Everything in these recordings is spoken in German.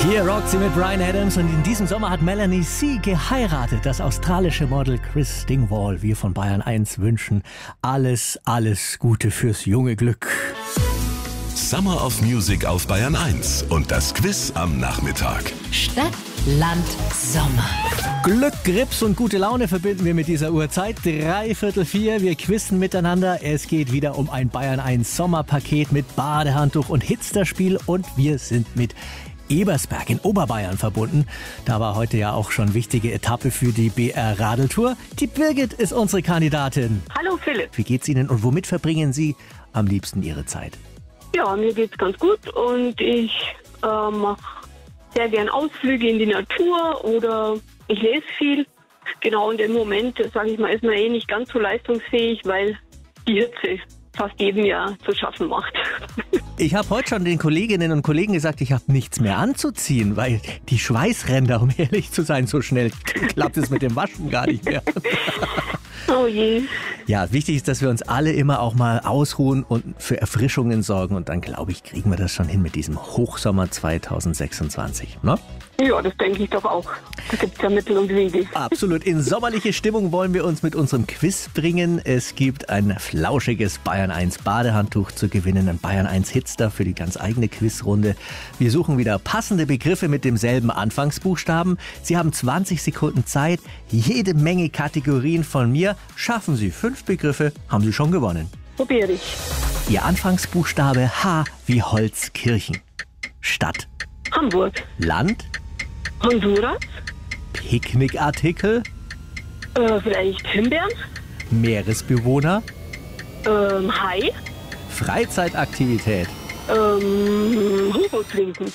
Hier rockt sie mit Bryan Adams und in diesem Sommer hat Melanie C. geheiratet. Das australische Model Chris Dingwall. Wir von Bayern 1 wünschen alles Gute fürs junge Glück. Summer of Music auf Bayern 1 und das Quiz am Nachmittag. Stadt, Land, Sommer. Glück, Grips und gute Laune verbinden wir mit dieser Uhrzeit. 3:45, wir quizzen miteinander. Es geht wieder um ein Bayern 1 Sommerpaket mit Badehandtuch und Hitzterspiel und wir sind mit Ebersberg in Oberbayern verbunden. Da war heute ja auch schon wichtige Etappe für die BR-Radeltour. Die Birgit ist unsere Kandidatin. Hallo Philipp. Wie geht's Ihnen und womit verbringen Sie am liebsten Ihre Zeit? Ja, mir geht's ganz gut und ich mache sehr gern Ausflüge in die Natur oder ich lese viel. Genau, und im Moment, sage ich mal, ist man nicht ganz so leistungsfähig, weil die Hitze fast jedem Jahr zu schaffen macht. Ich habe heute schon den Kolleginnen und Kollegen gesagt, ich habe nichts mehr anzuziehen, weil die Schweißränder, um ehrlich zu sein, so schnell klappt es mit dem Waschen gar nicht mehr. Oh je. Ja, wichtig ist, dass wir uns alle immer auch mal ausruhen und für Erfrischungen sorgen. Und dann, glaube ich, kriegen wir das schon hin mit diesem Hochsommer 2026. Ne? Ja, das denke ich doch auch. Da gibt es ja Mittel und Wege. Absolut. In sommerliche Stimmung wollen wir uns mit unserem Quiz bringen. Es gibt ein flauschiges Bayern 1 Badehandtuch zu gewinnen, ein Bayern 1 Hitster für die ganz eigene Quizrunde. Wir suchen wieder passende Begriffe mit demselben Anfangsbuchstaben. Sie haben 20 Sekunden Zeit, jede Menge Kategorien von mir. Schaffen Sie 5 Begriffe, haben Sie schon gewonnen. Probiere ich. Ihr Anfangsbuchstabe H wie Holzkirchen. Stadt. Hamburg. Land. Honduras. Picknickartikel. Vielleicht Himbeeren. Meeresbewohner. Hai. Freizeitaktivität. Hugo trinken.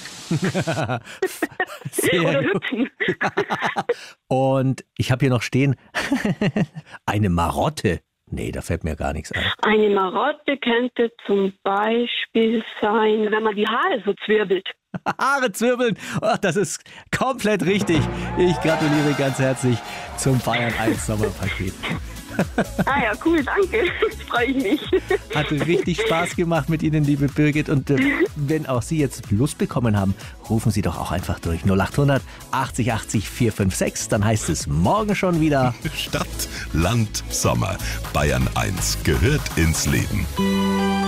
Sehr Oder gut. hüpfen. Und ich habe hier noch stehen, eine Marotte. Nee, da fällt mir gar nichts ein. Eine Marotte könnte zum Beispiel sein, wenn man die Haare so zwirbelt. Haare zwirbeln, oh, das ist komplett richtig. Ich gratuliere ganz herzlich zum Bayern 1 Sommerpaket. Ah ja, cool, danke. Freue ich mich. Hat richtig Spaß gemacht mit Ihnen, liebe Birgit. Und wenn auch Sie jetzt Lust bekommen haben, rufen Sie doch auch einfach durch 0800 80 80 456. Dann heißt es morgen schon wieder Stadt, Land, Sommer. Bayern 1 gehört ins Leben.